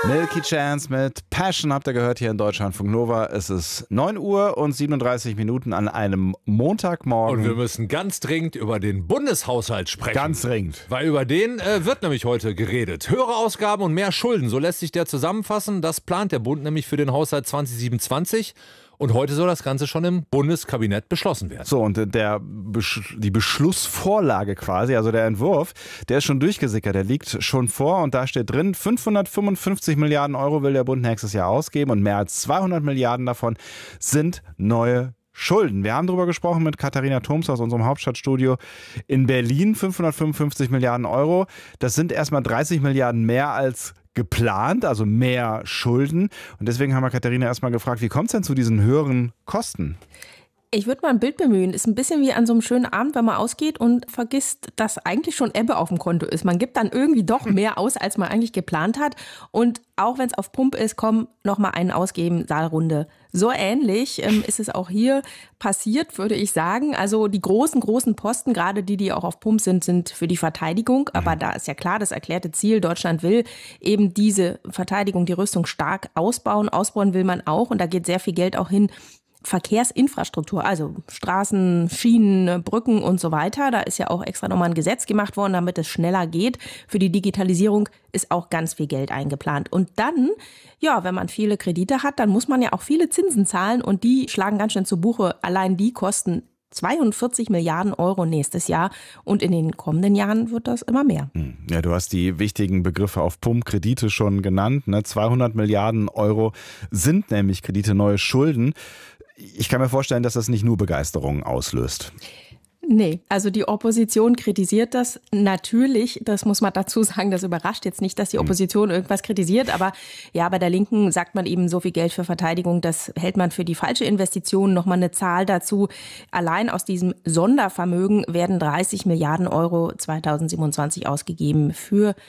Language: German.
Milky Chance mit Passion habt ihr gehört hier in Deutschlandfunk Nova. Es ist 9 Uhr und 37 Minuten an einem Montagmorgen. Und wir müssen ganz dringend über den Bundeshaushalt sprechen. Ganz dringend. Weil über den wird nämlich heute geredet. Höhere Ausgaben und mehr Schulden, so lässt sich der zusammenfassen. Das plant der Bund nämlich für den Haushalt 2027. Und heute soll das Ganze schon im Bundeskabinett beschlossen werden. So, und die Beschlussvorlage quasi, also der Entwurf, der ist schon durchgesickert, der liegt schon vor und da steht drin, 555 Milliarden Euro will der Bund nächstes Jahr ausgeben und mehr als 200 Milliarden davon sind neue Schulden. Wir haben darüber gesprochen mit Katharina Thoms aus unserem Hauptstadtstudio in Berlin. 555 Milliarden Euro, das sind erstmal 30 Milliarden mehr als geplant, also mehr Schulden. Und deswegen haben wir Katharina erstmal gefragt, wie kommt es denn zu diesen höheren Kosten? Ich würde mal ein Bild bemühen. Ist ein bisschen wie an so einem schönen Abend, wenn man ausgeht und vergisst, dass eigentlich schon Ebbe auf dem Konto ist. Man gibt dann irgendwie doch mehr aus, als man eigentlich geplant hat. Und auch wenn es auf Pump ist, komm, nochmal einen ausgeben, Saalrunde. So ähnlich ist es auch hier passiert, würde ich sagen. Also die großen Posten, gerade die auch auf Pump sind für die Verteidigung. Aber da ist ja klar, das erklärte Ziel, Deutschland will eben diese Verteidigung, die Rüstung stark ausbauen. Ausbauen will man auch und da geht sehr viel Geld auch hin. Verkehrsinfrastruktur, also Straßen, Schienen, Brücken und so weiter. Da ist ja auch extra nochmal ein Gesetz gemacht worden, damit es schneller geht. Für die Digitalisierung ist auch ganz viel Geld eingeplant. Und dann, ja, wenn man viele Kredite hat, dann muss man ja auch viele Zinsen zahlen und die schlagen ganz schön zu Buche. Allein die kosten 42 Milliarden Euro nächstes Jahr und in den kommenden Jahren wird das immer mehr. Ja, du hast die wichtigen Begriffe auf Pump, Kredite schon genannt. 200 Milliarden Euro sind nämlich Kredite, neue Schulden. Ich kann mir vorstellen, dass das nicht nur Begeisterung auslöst. Nee, also die Opposition kritisiert das natürlich, das muss man dazu sagen, das überrascht jetzt nicht, dass die Opposition irgendwas kritisiert, aber ja, bei der Linken sagt man eben, so viel Geld für Verteidigung, das hält man für die falsche Investition. Nochmal eine Zahl dazu, allein aus diesem Sondervermögen werden 30 Milliarden Euro 2027 ausgegeben für